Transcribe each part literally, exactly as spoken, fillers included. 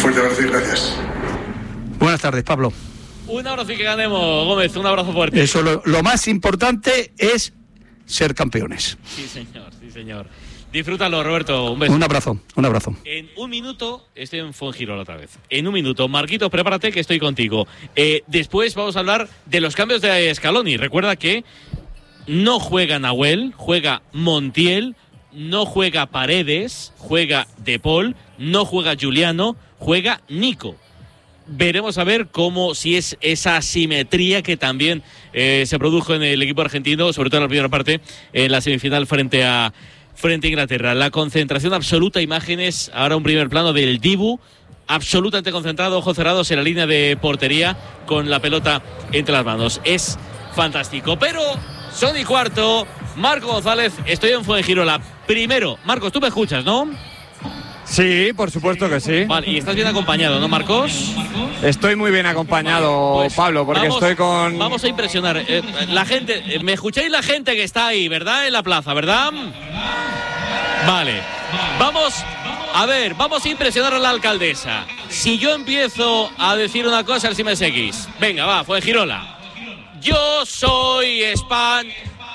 fuerte abrazo y gracias. Buenas tardes, Pablo. Un abrazo y que ganemos, Gómez, un abrazo fuerte. Eso, lo, lo más importante es ser campeones. Sí, señor, sí, señor. Disfrútalo, Roberto, un beso. Un abrazo, un abrazo. En un minuto, estoy en Fuengirola otra vez. En un minuto, Marquitos, prepárate que estoy contigo. Eh, después vamos a hablar de los cambios de Scaloni. Recuerda que no juega Nahuel, juega Montiel, no juega Paredes, juega De Paul, no juega Giuliano, juega Nico. Veremos a ver cómo, si es esa asimetría que también eh, se produjo en el equipo argentino, sobre todo en la primera parte, en la semifinal frente a, frente a Inglaterra. La concentración absoluta, imágenes, ahora un primer plano del Dibu, absolutamente concentrado, ojos cerrados en la línea de portería, con la pelota entre las manos. Es fantástico, pero son y cuarto, Marco González, estoy en Fuengirola. Primero, Marcos, tú me escuchas, ¿no? Sí, por supuesto que sí. Vale, y estás bien acompañado, ¿no, Marcos? Estoy muy bien acompañado, pues, Pablo, porque vamos, estoy con... Vamos a impresionar. Eh, la gente, eh, me escucháis la gente que está ahí, ¿verdad? En la plaza, ¿verdad? Vale. Vamos, a ver, vamos a impresionar a la alcaldesa. Si yo empiezo a decir una cosa, a ver si me seguís. Venga, va, Fuengirola. Yo soy español.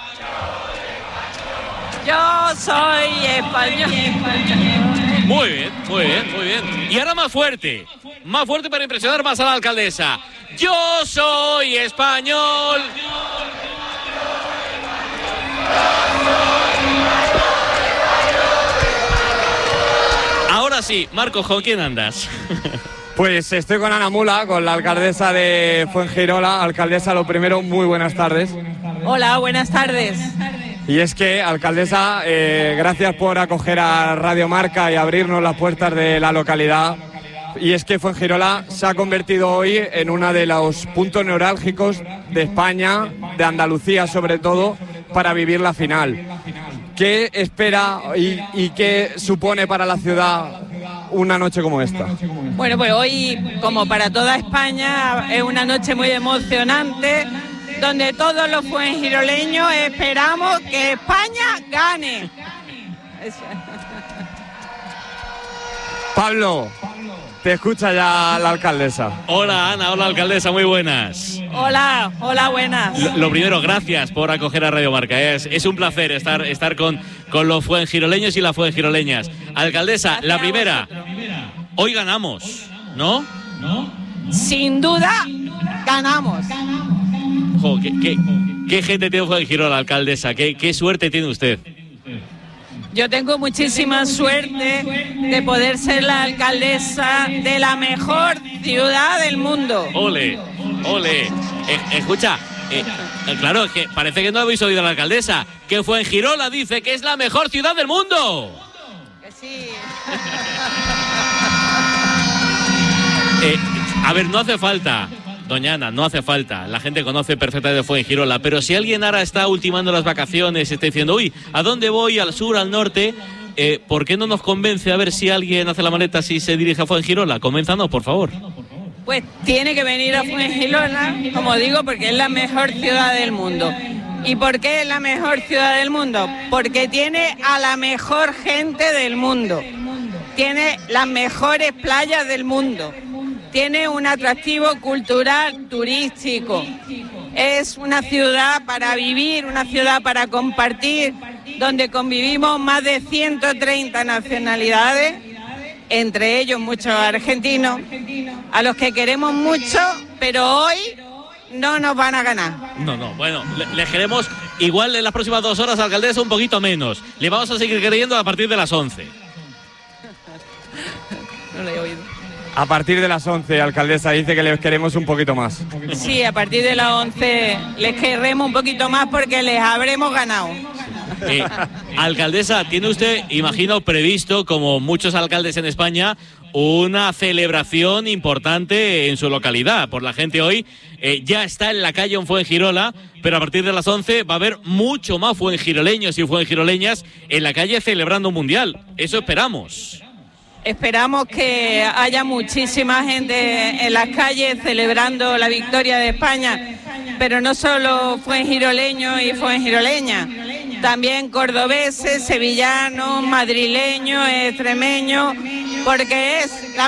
Yo soy español. Muy bien, muy bien, muy bien. Y ahora más fuerte, más fuerte para impresionar más a la alcaldesa. Yo soy español. Ahora sí, Marcos, ¿con quién andas? Pues estoy con Ana Mula, con la alcaldesa de Fuengirola. Alcaldesa, lo primero, muy buenas tardes. Hola, buenas tardes. Y es que, alcaldesa, eh, gracias por acoger a Radio Marca y abrirnos las puertas de la localidad. Y es que Fuengirola se ha convertido hoy en uno de los puntos neurálgicos de España, de Andalucía sobre todo, para vivir la final. ¿Qué espera y, y qué supone para la ciudad una noche como esta? Bueno, pues hoy, como para toda España, es una noche muy emocionante, donde todos los fuengiroleños esperamos que España gane. Pablo, te escucha ya la alcaldesa. Hola, Ana, hola, alcaldesa, muy buenas. Hola, hola, buenas. Lo, lo primero, gracias por acoger a Radio Marca. Es, es un placer estar, estar con, con los fuengiroleños y las fuengiroleñas. Alcaldesa, gracias, la primera, hoy ganamos, ¿no? ¿No? Sin duda, ganamos. Jo, ¿qué, qué, qué gente tiene Fuengirola, alcaldesa? ¿Qué, qué suerte tiene usted? Yo tengo muchísima suerte de poder ser la alcaldesa de la mejor ciudad del mundo. Ole, ole. Eh, escucha, eh, eh, claro, es que parece que no habéis oído a la alcaldesa, que Fuengirola dice que es la mejor ciudad del mundo. Que sí. eh, a ver, no hace falta... Doña Ana, no hace falta, la gente conoce perfectamente Fuengirola, pero si alguien ahora está ultimando las vacaciones, está diciendo, uy, ¿a dónde voy? ¿Al sur, al norte? Eh, ¿Por qué no nos convence a ver si alguien hace la maleta si se dirige a Fuengirola? Coméntanos, por favor. Pues tiene que venir a Fuengirola, como digo, porque es la mejor ciudad del mundo. ¿Y por qué es la mejor ciudad del mundo? Porque tiene a la mejor gente del mundo, tiene las mejores playas del mundo. Tiene un atractivo cultural, turístico. Es una ciudad para vivir, una ciudad para compartir, donde convivimos más de ciento treinta nacionalidades, entre ellos muchos argentinos, a los que queremos mucho, pero hoy no nos van a ganar. No, no, bueno, le, le queremos igual en las próximas dos horas, alcaldesa, un poquito menos. Le vamos a seguir queriendo a partir de las once. No lo he oído. A partir de las once, alcaldesa, dice que les queremos un poquito más. Sí, a partir de las once les querremos un poquito más porque les habremos ganado. Eh, alcaldesa, ¿tiene usted, imagino, previsto, como muchos alcaldes en España, una celebración importante en su localidad? Por la gente hoy eh, ya está en la calle en Fuengirola, pero a partir de las once va a haber mucho más fuengiroleños y fuengiroleñas en la calle celebrando un mundial. Eso esperamos. Esperamos que haya muchísima gente en las calles celebrando la victoria de España, pero no solo fuengiroleños y fuengiroleñas, también cordobeses, sevillanos, madrileños, extremeños, porque es la